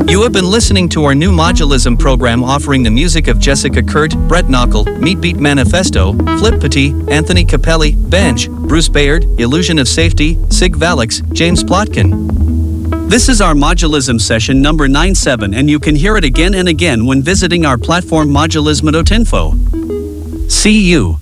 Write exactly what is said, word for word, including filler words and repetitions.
You have been listening to our new Modulism program offering the music of Jessica Kurt, Brett Knockel, Meat Beat Manifesto, Flip Petit, Anthony Capelli, Bench, Bruce Bayard, Illusion of Safety, Sig Valix, James Plotkin. This is our Modulism session number ninety-seven, and you can hear it again and again when visiting our platform modulism dot info. See you.